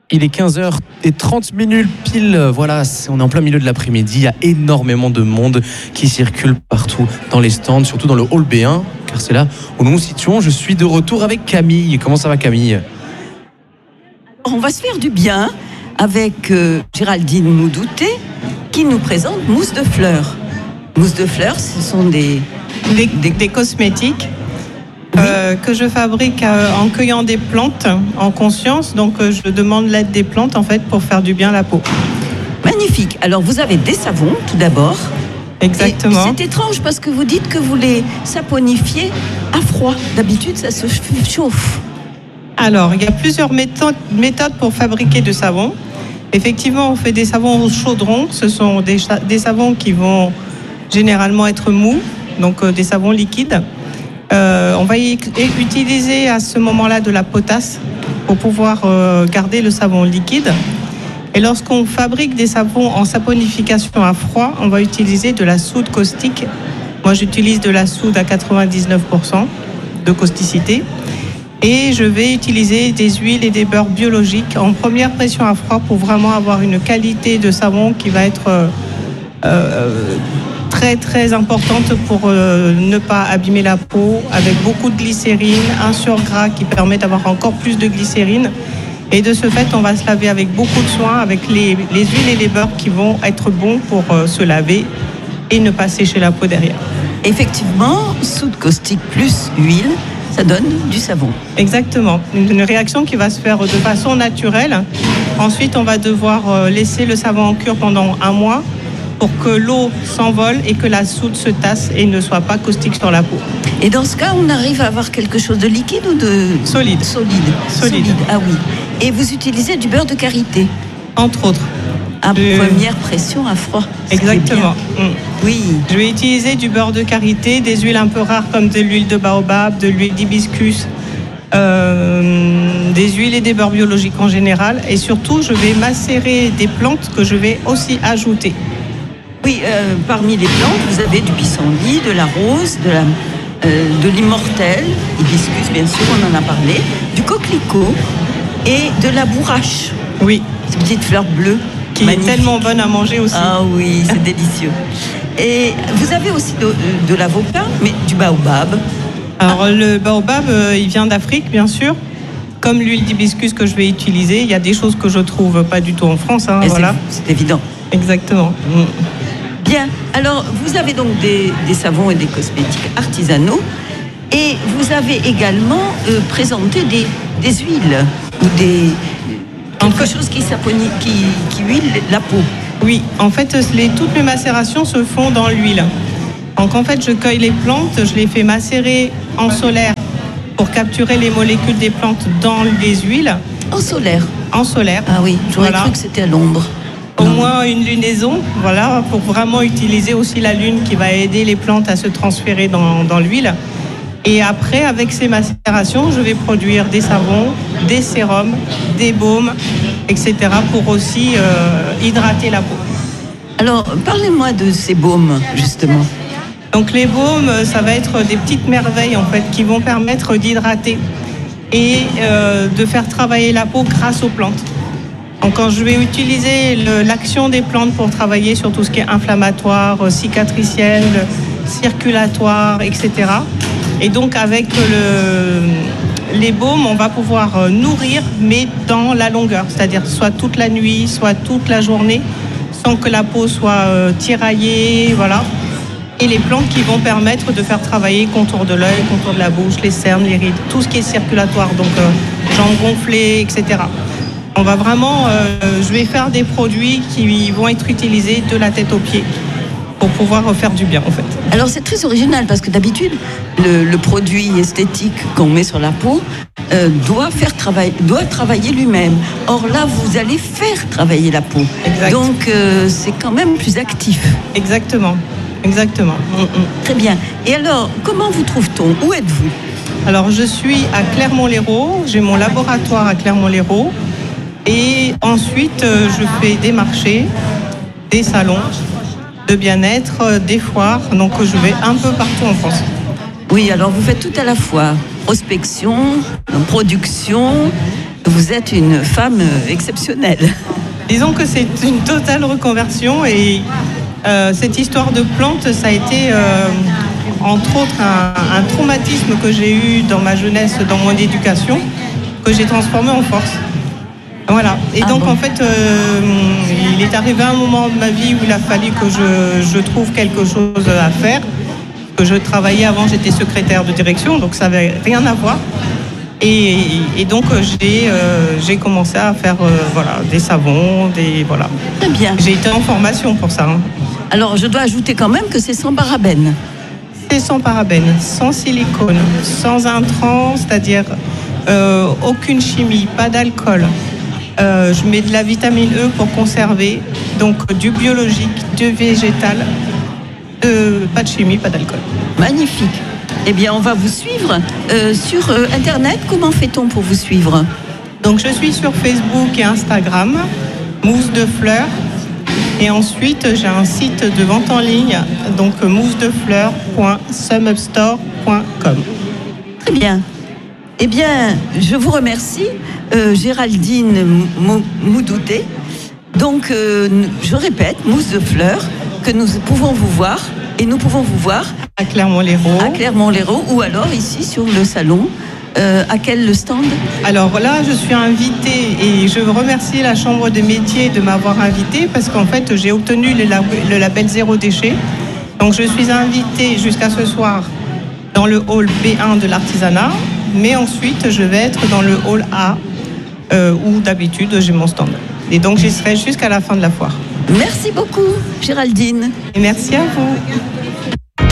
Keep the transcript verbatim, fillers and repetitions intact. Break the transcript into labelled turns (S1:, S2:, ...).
S1: Il est quinze heures trente pile, voilà, on est en plein milieu de l'après-midi, il y a énormément de monde qui circule partout dans les stands, surtout dans le hall B un, car c'est là où nous nous situons. Je suis de retour avec Camille. Comment ça va, Camille ?
S2: On va se faire du bien avec euh, Géraldine Moudouté qui nous présente Mousse de Fleurs. Mousse de Fleurs, ce sont des...
S3: Des, des, des cosmétiques. Oui. Euh, que je fabrique euh, en cueillant des plantes en conscience, donc euh, je demande l'aide des plantes en fait pour faire du bien à la peau.
S2: Magnifique. Alors vous avez des savons tout d'abord.
S3: Exactement.
S2: Et c'est étrange parce que vous dites que vous les saponifiez à froid. D'habitude ça se chauffe.
S3: Alors il y a plusieurs méthodes, méthodes pour fabriquer du savon. Effectivement on fait des savons au chaudron. Ce sont des, des savons qui vont généralement être mous, donc euh, des savons liquides. Euh, on va y utiliser à ce moment-là de la potasse pour pouvoir euh, garder le savon liquide. Et lorsqu'on fabrique des savons en saponification à froid, on va utiliser de la soude caustique. Moi, j'utilise de la soude à quatre-vingt-dix-neuf pour cent de causticité. Et je vais utiliser des huiles et des beurres biologiques en première pression à froid pour vraiment avoir une qualité de savon qui va être euh, euh, très très importante pour euh, ne pas abîmer la peau, avec beaucoup de glycérine, un surgras qui permet d'avoir encore plus de glycérine. Et de ce fait, on va se laver avec beaucoup de soin, avec les, les huiles et les beurres qui vont être bons pour euh, se laver et ne pas sécher la peau derrière.
S2: Effectivement, soude caustique plus huile, ça donne du savon.
S3: Exactement, une réaction qui va se faire de façon naturelle. Ensuite, on va devoir laisser le savon en cure pendant un mois pour que l'eau s'envole et que la soude se tasse et ne soit pas caustique sur la peau.
S2: Et dans ce cas, on arrive à avoir quelque chose de liquide ou de...
S3: Solide.
S2: Solide.
S3: Solide.
S2: Solide. Ah oui. Et vous utilisez du beurre de karité ?
S3: Entre autres.
S2: À
S3: de...
S2: première pression à froid.
S3: Exactement. Mmh.
S2: Oui.
S3: Je vais utiliser du beurre de karité, des huiles un peu rares comme de l'huile de baobab, de l'huile d'hibiscus, euh, des huiles et des beurres biologiques en général. Et surtout, je vais macérer des plantes que je vais aussi ajouter.
S2: Oui, euh, parmi les plantes, vous avez du pissenlit, de la rose, de, la, euh, de l'immortel, hibiscus bien sûr, on en a parlé, du coquelicot et de la bourrache.
S3: Oui.
S2: Cette petite fleur bleue.
S3: Qui magnifique. Est tellement bonne à manger aussi.
S2: Ah oui, c'est délicieux. Et vous avez aussi de, de l'avocat, mais du baobab.
S3: Alors ah. le baobab, euh, il vient d'Afrique, bien sûr. Comme l'huile d'hibiscus que je vais utiliser, il y a des choses que je trouve pas du tout en France. Hein, voilà.
S2: c'est, c'est évident.
S3: Exactement. Mm.
S2: Bien, alors vous avez donc des, des savons et des cosmétiques artisanaux et vous avez également euh, présenté des, des huiles ou des, quelque chose qui, saponie, qui, qui huile la peau.
S3: Oui, en fait, les, toutes mes macérations se font dans l'huile. Donc en fait, je cueille les plantes, je les fais macérer en solaire pour capturer les molécules des plantes dans les huiles.
S2: En solaire ?
S3: En solaire.
S2: Ah oui, j'aurais voilà. cru que c'était à l'ombre.
S3: Au moins une lunaison, voilà, pour vraiment utiliser aussi la lune qui va aider les plantes à se transférer dans, dans l'huile. Et après, avec ces macérations, je vais produire des savons, des sérums, des baumes, et cetera pour aussi euh, hydrater la peau.
S2: Alors, parlez-moi de ces baumes, justement.
S3: Donc les baumes, ça va être des petites merveilles, en fait, qui vont permettre d'hydrater et euh, de faire travailler la peau grâce aux plantes. Donc quand je vais utiliser le, l'action des plantes pour travailler sur tout ce qui est inflammatoire, cicatriciel, circulatoire, et cetera. Et donc avec le, les baumes, on va pouvoir nourrir, mais dans la longueur, c'est-à-dire soit toute la nuit, soit toute la journée, sans que la peau soit euh, tiraillée, voilà. Et les plantes qui vont permettre de faire travailler contour de l'œil, contour de la bouche, les cernes, les rides, tout ce qui est circulatoire, donc euh, jambes gonflées, et cetera. On va vraiment, euh, je vais faire des produits qui vont être utilisés de la tête aux pieds pour pouvoir faire du bien en fait.
S2: Alors c'est très original parce que d'habitude le, le produit esthétique qu'on met sur la peau euh, doit faire travailler, doit travailler lui-même. Or là vous allez faire travailler la peau.
S3: Exact.
S2: Donc euh, c'est quand même plus actif.
S3: Exactement, exactement.
S2: Mm-mm. Très bien. Et alors comment vous trouve-t-on ? Où êtes-vous ?
S3: Alors je suis à Clermont-Lérault, j'ai mon laboratoire à Clermont-Lérault. Et ensuite, euh, je fais des marchés, des salons de bien-être, euh, des foires. Donc, je vais un peu partout en France.
S2: Oui, alors vous faites tout à la fois. Prospection, production, Vous êtes une femme exceptionnelle.
S3: Disons que c'est une totale reconversion et euh, cette histoire de plantes, ça a été euh, entre autres un, un traumatisme que j'ai eu dans ma jeunesse, dans mon éducation, que j'ai transformé en force. Voilà. Et
S2: Ah
S3: donc
S2: bon.
S3: en fait, euh, il est arrivé un moment de ma vie où il a fallu que je, je trouve quelque chose à faire. Que je travaillais avant, j'étais secrétaire de direction, donc ça n'avait rien à voir. Et, et donc j'ai euh, j'ai commencé à faire euh, voilà, des savons, des voilà.
S2: Très bien.
S3: J'ai été en formation pour ça. Hein.
S2: Alors, je dois ajouter quand même que c'est sans parabènes.
S3: C'est sans parabènes, sans silicone, sans intrants, c'est-à-dire euh, aucune chimie, pas d'alcool. Euh, je mets de la vitamine E pour conserver, donc du biologique, du végétal, euh, pas de chimie, pas d'alcool.
S2: Magnifique. Eh bien, on va vous suivre euh, sur euh, Internet. Comment fait-on pour vous suivre?
S3: Donc je suis sur Facebook et Instagram, Mousse de Fleurs. Et ensuite, j'ai un site de vente en ligne, donc mousse de fleurs point sumupstore point com.
S2: Très bien. Eh bien, je vous remercie, euh, Géraldine Mou- Moudouté. Donc, euh, je répète, Mousse de Fleurs, que nous pouvons vous voir, et nous pouvons vous voir
S3: À Clermont-Lérault.
S2: à Clermont-Lérault, ou alors ici sur le salon. Euh, à quel stand?
S3: Alors là, je suis invitée et je veux remercier la Chambre des métiers de m'avoir invitée parce qu'en fait, j'ai obtenu le, lab- le label zéro déchet. Donc, je suis invitée jusqu'à ce soir dans le hall B un de l'artisanat, mais ensuite, je vais être dans le hall A euh, où d'habitude, j'ai mon stand. Et donc, j'y serai jusqu'à la fin de la foire.
S2: Merci beaucoup, Géraldine.
S3: Et merci à vous.